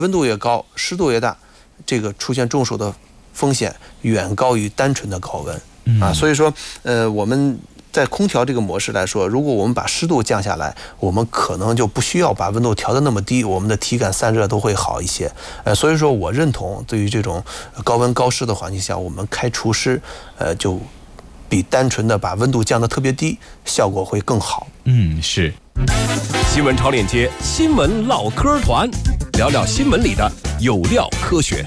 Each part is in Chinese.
温度越高，湿度越大，这个出现中暑的风险远高于单纯的高温啊。所以说，我们在空调这个模式来说，如果我们把湿度降下来，我们可能就不需要把温度调得那么低，我们的体感散热都会好一些。所以说我认同，对于这种高温高湿的环境下，我们开除湿，就比单纯的把温度降得特别低，效果会更好。 是。 新闻超链接，新闻唠嗑团，聊聊新闻里的有料科学。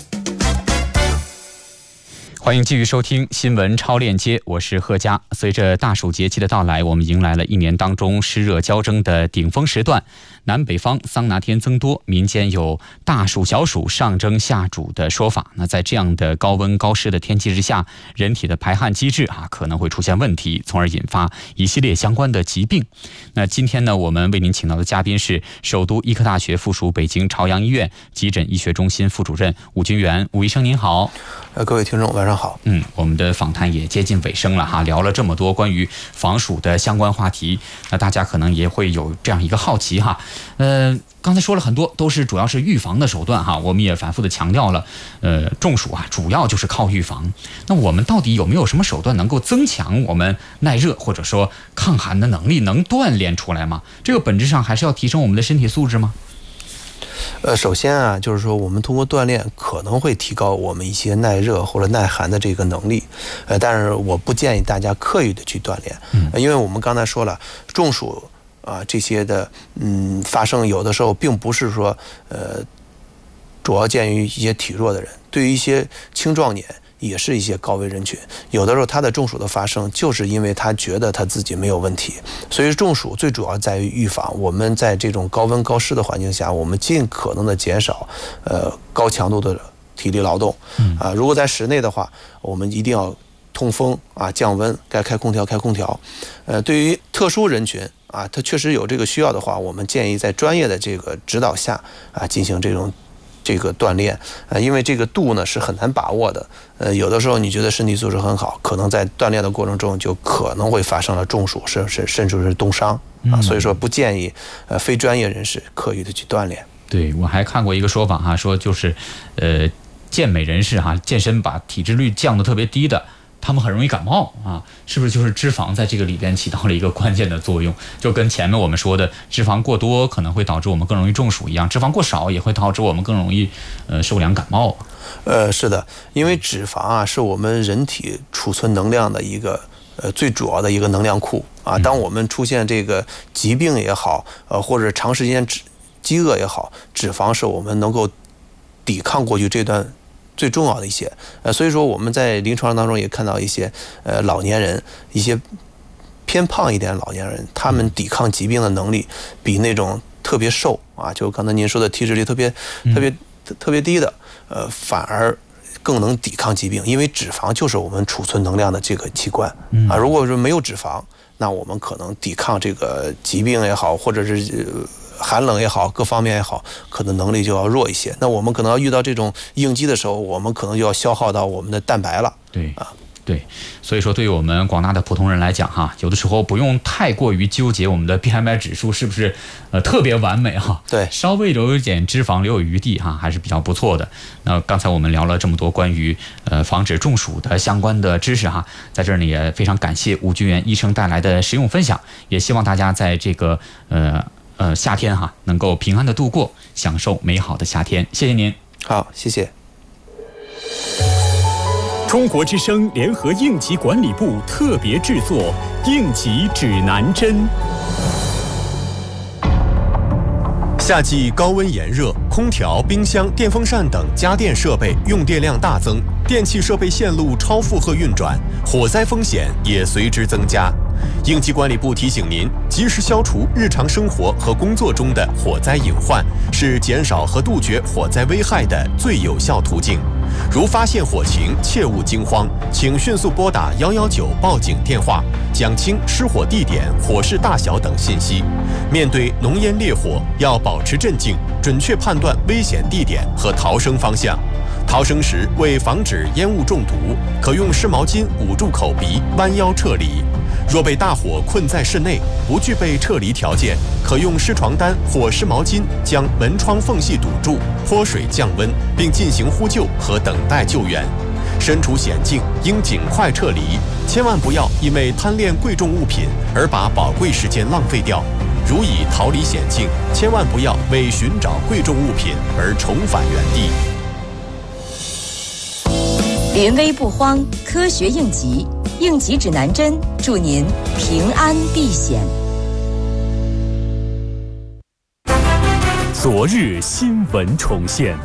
欢迎继续收听新闻超链接，我是贺佳。随着大暑节气的到来，我们迎来了一年当中湿热交争的顶峰时段。南北方桑拿天增多，民间有大暑小暑上蒸下煮的说法。那在这样的高温高湿的天气之下，人体的排汗机制可能会出现问题，从而引发一系列相关的疾病。那今天呢，我们为您请到的嘉宾是首都医科大学附属北京朝阳医院急诊医学中心副主任武军元。武医生您好。 各位听众晚上好。 我们的访谈也接近尾声了聊了这么多关于防暑的相关话题，那大家可能也会有这样一个好奇刚才说了很多，都是主要是预防的手段我们也反复的强调了，中暑主要就是靠预防。那我们到底有没有什么手段能够增强我们耐热或者说抗寒的能力，能锻炼出来吗？这个本质上还是要提升我们的身体素质吗？ 首先就是说我们通过锻炼可能会提高我们一些耐热或者耐寒的这个能力，但是我不建议大家刻意的去锻炼，因为我们刚才说了，中暑这些的发生有的时候并不是说主要见于一些体弱的人，对于一些青壮年也是一些高危人群，有的时候他的中暑的发生就是因为他觉得他自己没有问题。所以中暑最主要在于预防，我们在这种高温高湿的环境下，我们尽可能的减少高强度的体力劳动如果在室内的话，我们一定要通风降温，该开空调开空调。对于特殊人群他确实有这个需要的话，我们建议在专业的这个指导下进行这个锻炼，因为这个度呢是很难把握的。有的时候你觉得身体素质很好，可能在锻炼的过程中就可能会发生了中暑，甚至是冻伤所以说不建议非专业人士刻意的去锻炼。 对，我还看过一个说法说就是健美人士健身把体脂率降得特别低的，他们很容易感冒是不是就是脂肪在这个里边起到了一个关键的作用？就跟前面我们说的脂肪过多可能会导致我们更容易中暑一样，脂肪过少也会导致我们更容易受凉感冒。 是的，因为脂肪是我们人体储存能量的一个最主要的一个能量库当我们出现这个疾病也好或者长时间饥饿也好，脂肪是我们能够抵抗过去这段最重要的一些所以说我们在临床当中也看到一些老年人，一些偏胖一点的老年人，他们抵抗疾病的能力比那种特别瘦就刚才您说的体脂率特别低的反而更能抵抗疾病，因为脂肪就是我们储存能量的这个器官如果说没有脂肪，那我们可能抵抗这个疾病也好，或者是寒冷也好，各方面也好，可能能力就要弱一些。那我们可能要遇到这种应激的时候，我们可能就要消耗到我们的蛋白了。 对，所以说对于我们广大的普通人来讲有的时候不用太过于纠结我们的 BMI 指数是不是特别完美对， 稍微留一点脂肪留有余地还是比较不错的。那刚才我们聊了这么多关于防止中暑的相关的知识在这儿呢也非常感谢武军元医生带来的实用分享，也希望大家在这个夏天能够平安的度过，享受美好的夏天。谢谢您。 好，谢谢。 中国之声联合应急管理部特别制作应急指南针。夏季高温炎热，空调、冰箱、电风扇等家电设备用电量大增，电气设备线路超负荷运转，火灾风险也随之增加。应急管理部提醒您，及时消除日常生活和工作中的火灾隐患，是减少和杜绝火灾危害的最有效途径。如发现火情，切勿惊慌，请迅速拨打119报警电话，讲清失火地点、火势大小等信息。面对浓烟烈火，要保持镇静，准确判断危险地点和逃生方向。 逃生时为防止烟雾中毒，可用湿毛巾捂住口鼻，弯腰撤离。若被大火困在室内，不具备撤离条件，可用湿床单或湿毛巾将门窗缝隙堵住，泼水降温，并进行呼救和等待救援。身处险境应尽快撤离，千万不要因为贪恋贵重物品而把宝贵时间浪费掉。如已逃离险境，千万不要为寻找贵重物品而重返原地。 临危不慌，科学应急，应急指南针，祝您平安避险。 昨日新闻重现，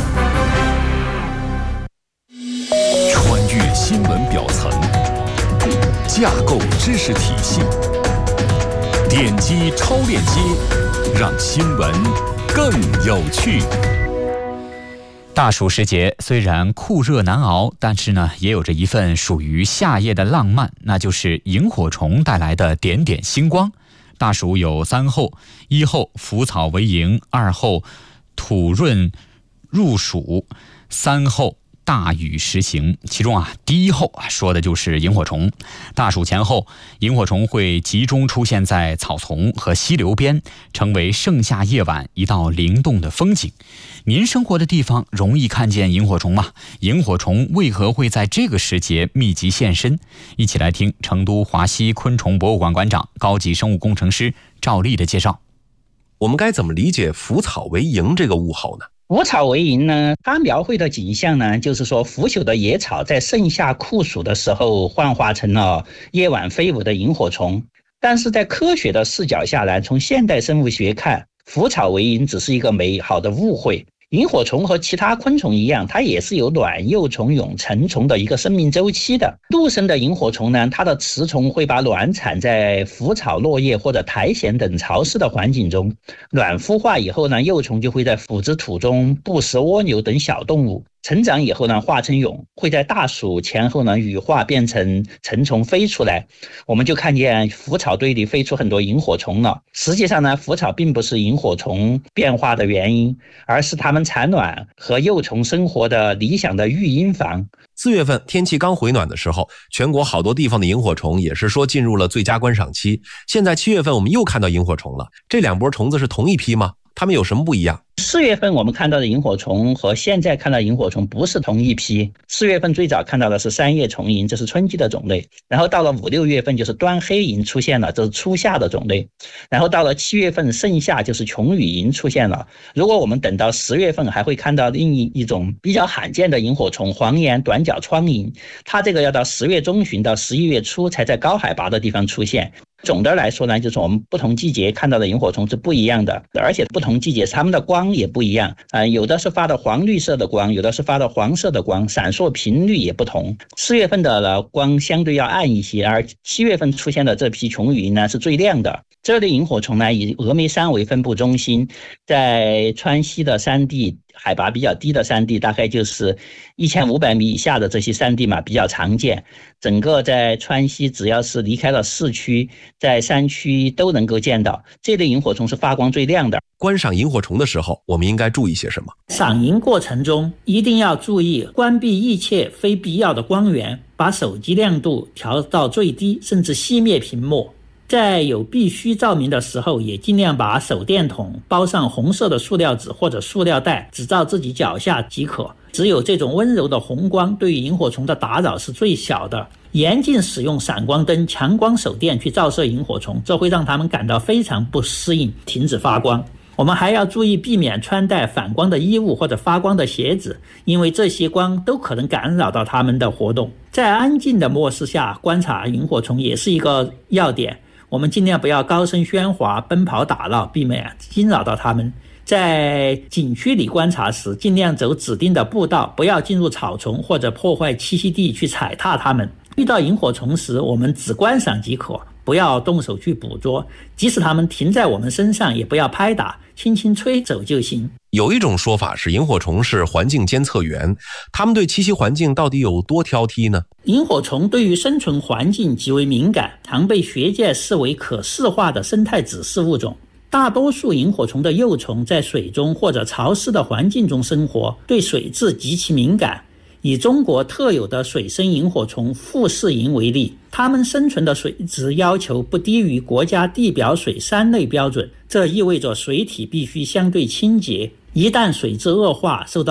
穿越新闻表层，架构知识体系，点击超链接，让新闻更有趣。 大暑时节虽然酷热难熬，但是呢，也有着一份属于夏夜的浪漫，那就是萤火虫带来的点点星光。大暑有3候：一候腐草为萤，2候土润入暑，3候大雨时行。其中第1候说的就是萤火虫。大暑前后，萤火虫会集中出现在草丛和溪流边，成为盛夏夜晚一道灵动的风景。您生活的地方容易看见萤火虫吗？萤火虫为何会在这个时节密集现身？一起来听成都华西昆虫博物馆馆长、高级生物工程师赵丽的介绍。 我们该怎么理解腐草为萤这个物候呢？ 腐草为萤呢，它描绘的景象呢，就是说腐朽的野草在盛夏酷暑的时候幻化成了夜晚飞舞的萤火虫。但是在科学的视角下来，从现代生物学看，腐草为萤只是一个美好的误会。萤火虫和其他昆虫一样，它也是有卵、幼虫、蛹、成虫的一个生命周期的。陆生的萤火虫呢，它的雌虫会把卵产在腐草、落叶或者苔藓等潮湿的环境中，卵孵化以后呢，幼虫就会在腐殖土中捕食蜗牛等小动物。成长以后呢，化成蛹，会在大暑前后呢羽化变成成虫飞出来，我们就看见腐草堆里飞出很多萤火虫了。实际上呢，腐草并不是萤火虫变化的原因，而是它们产卵和幼虫生活的理想的育婴房。 4月份天气刚回暖的时候，全国好多地方的萤火虫也是说进入了最佳观赏期。现在7月份我们又看到萤火虫了，这2波虫子是同一批吗？它们有什么不一样？4 月份我们看到的萤火虫和现在看到的萤火虫不是同一批。4月份最早看到的是三叶虫萤，这是春季的种类。然后到了5、6月份就是端黑萤出现了，这是初夏的种类。然后到了7月份盛夏就是琼羽萤出现了。如果我们等到10月份，还会看到另一种比较罕见的萤火虫黄岩短角窗萤，它这个要到10月中旬到11月初才在高海拔的地方出现。总的来说呢，就是我们不同季节看到的萤火虫是不一样的，而且不同季节它们的光也不一样。有的是发的黄绿色的光，有的是发的黄色的光，闪烁频率也不同。4月份的光相对要暗一些，而7月份出现的这批琼羽萤呢是最亮的。这类萤火虫呢以峨眉山为分布中心，在川西的山地，海拔比较低的山地，大概就是1500米以下的这些山地嘛比较常见。整个在川西只要是离开了市区，在山区都能够见到。这类萤火虫是发光最亮的。 观赏萤火虫的时候，我们应该注意些什么？ 赏萤过程中一定要注意关闭一切非必要的光源，把手机亮度调到最低，甚至熄灭屏幕。在有必须照明的时候，也尽量把手电筒包上红色的塑料纸或者塑料袋，只照自己脚下即可。只有这种温柔的红光对于萤火虫的打扰是最小的。严禁使用闪光灯、强光手电去照射萤火虫，这会让它们感到非常不适应，停止发光。我们还要注意避免穿戴反光的衣物或者发光的鞋子，因为这些光都可能干扰到它们的活动。在安静的末世下观察萤火虫也是一个要点，我们尽量不要高声喧哗、奔跑打闹，避免惊扰到它们。在景区里观察时，尽量走指定的步道，不要进入草丛或者破坏栖息地去踩踏它们。遇到萤火虫时，我们只观赏即可，不要动手去捕捉，即使它们停在我们身上，也不要拍打，轻轻吹走就行。 有一种说法是萤火虫是环境监测员，它们对栖息环境到底有多挑剔呢？ 萤火虫对于生存环境极为敏感，常被学界视为可视化的生态指示物种。 大多数萤火虫的幼虫在水中或者潮湿的环境中生活，对水质极其敏感。以中国特有的水生萤火虫富士萤为例，它们生存的水质要求不低于国家地表水3类标准，这意味着水体必须相对清洁。一旦水质恶化，受到